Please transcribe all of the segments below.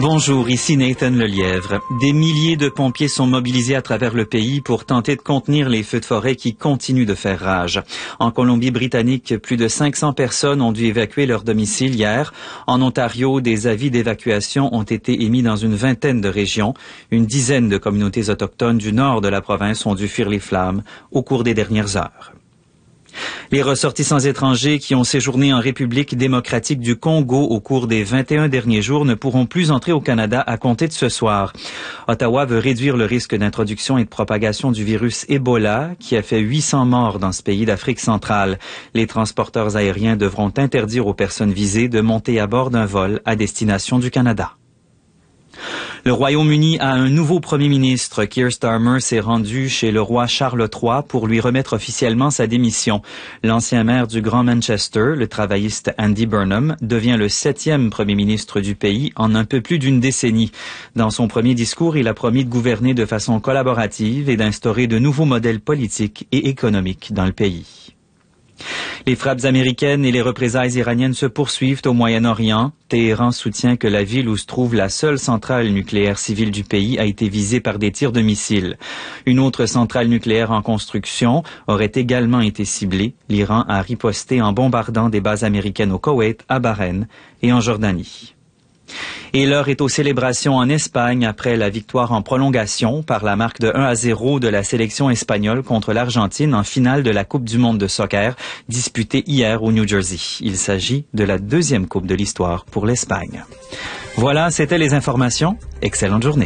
Bonjour, ici Nathan Lelièvre. Des milliers de pompiers sont mobilisés à travers le pays pour tenter de contenir les feux de forêt qui continuent de faire rage. En Colombie-Britannique, plus de 500 personnes ont dû évacuer leur domicile hier. En Ontario, des avis d'évacuation ont été émis dans une vingtaine de régions. Une dizaine de communautés autochtones du nord de la province ont dû fuir les flammes au cours des dernières heures. Les ressortissants étrangers qui ont séjourné en République démocratique du Congo au cours des 21 derniers jours ne pourront plus entrer au Canada à compter de ce soir. Ottawa veut réduire le risque d'introduction et de propagation du virus Ebola qui a fait 800 morts dans ce pays d'Afrique centrale. Les transporteurs aériens devront interdire aux personnes visées de monter à bord d'un vol à destination du Canada. Le Royaume-Uni a un nouveau premier ministre. Keir Starmer s'est rendu chez le roi Charles III pour lui remettre officiellement sa démission. L'ancien maire du Grand Manchester, le travailliste Andy Burnham, devient le 7e premier ministre du pays en un peu plus d'une décennie. Dans son premier discours, il a promis de gouverner de façon collaborative et d'instaurer de nouveaux modèles politiques et économiques dans le pays. Les frappes américaines et les représailles iraniennes se poursuivent au Moyen-Orient. Téhéran soutient que la ville où se trouve la seule centrale nucléaire civile du pays a été visée par des tirs de missiles. Une autre centrale nucléaire en construction aurait également été ciblée. L'Iran a riposté en bombardant des bases américaines au Koweït, à Bahreïn et en Jordanie. Et l'heure est aux célébrations en Espagne après la victoire en prolongation par la marque de 1-0 de la sélection espagnole contre l'Argentine en finale de la Coupe du monde de soccer disputée hier au New Jersey. Il s'agit de la deuxième Coupe de l'histoire pour l'Espagne. Voilà, c'était les informations. Excellente journée.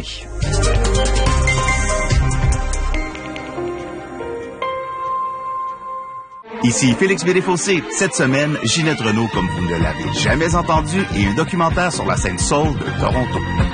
Ici Félix Bédé-Fossé. Cette semaine, Ginette Renault comme vous ne l'avez jamais entendu et un documentaire sur la scène soul de Toronto.